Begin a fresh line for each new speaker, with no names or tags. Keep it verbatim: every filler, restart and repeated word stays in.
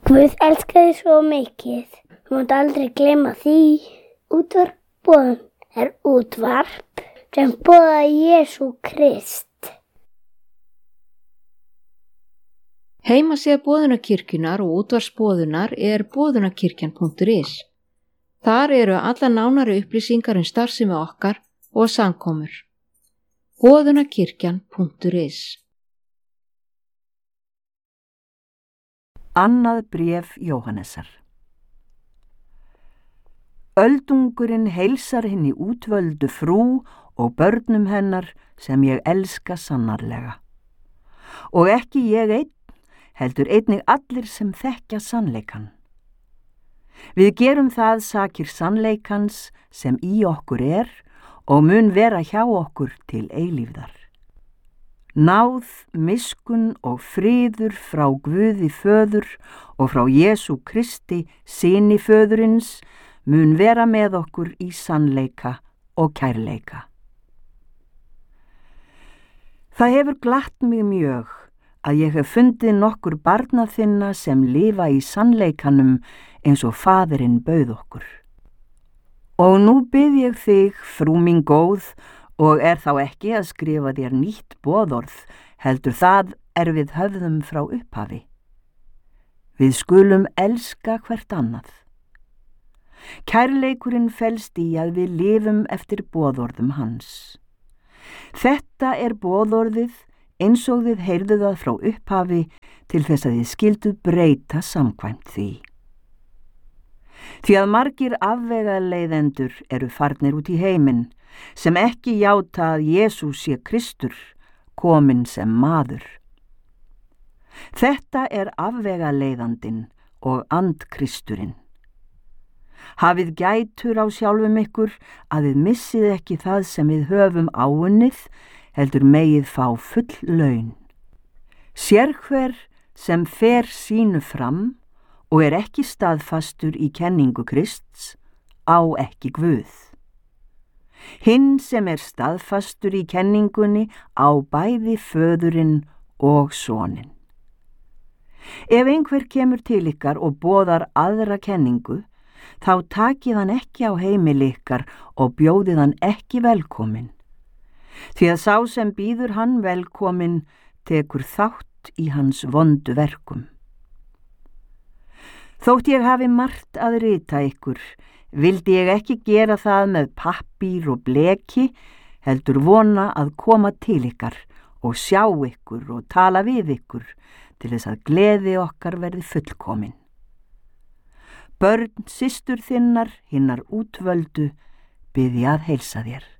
Guð elskaði svo mikið. Þú mátt aldrei gleyma því. Útvarp boðun er útvarp sem boðar Jesú Krist.
Heimasíða Boðunarkirkjunnar og útvarpsboðunar er boðunarkirkjan punktur is. Þar eru alla nánari upplýsingar um starfsemi okkar og samkomur. boðunarkirkjan punktur is.
Annað bréf Jóhannesar. Öldungurinn heilsar hinni útvöldu frú og börnum hennar sem ég elska sannarlega. Og ekki ég einn, heldur einnig allir sem þekkja sannleikan. Við gerum það sakir sannleikans sem í okkur er og mun vera hjá okkur til eilífðar. Náð, miskun og friður frá Guði Föður og frá Jesú Kristi, syni Föðurins, mun vera með okkur í sannleika og kærleika. Það hefur glatt mig mjög að ég hef fundið nokkur barna þinna sem lifa í sannleikanum eins og Faðirinn bauð okkur. Og nú bið ég þig, frú mín góð, og er þá ekki að skrifa þér nýtt boðorð, heldur það er við höfðum frá upphafi. Við skulum elska hvert annað. Kærleikurinn felst í að við lifum eftir boðorðum hans. Þetta er boðorðið eins og þið heyrðuð það frá upphafi til þess að þið skilduð breyta samkvæmt því. Því að margir afvegaleiðendur eru farnir út í heiminn, sem ekki játa að Jesús sé Kristur, kominn sem maður. Þetta er afvegaleiðandinn og andkristurinn. Hafið gætur á sjálfum ykkur að þið missið ekki það sem við höfum áunnið, heldur megið fá full laun. Sérhver sem fer sínu fram og er ekki staðfastur í kenningu Krists, á ekki Guð. Hinn sem er staðfastur í kenningunni á bæði Föðurinn og Soninn. Ef einhver kemur til ykkar og boðar aðra kenningu, þá takið hann ekki á heimili ykkar og bjóðið hann ekki velkomin. Því að sá sem býður hann velkomin tekur þátt í hans vondu verkum. Þótt ég hafi margt að rita ykkur, vildi ég ekki gera það með pappír og bleki, heldur vona að koma til ykkar og sjá ykkur og tala við ykkur til þess að gleði okkar verði fullkomin. Börn systur þinnar, hinnar útvöldu, biðja að heilsa þér.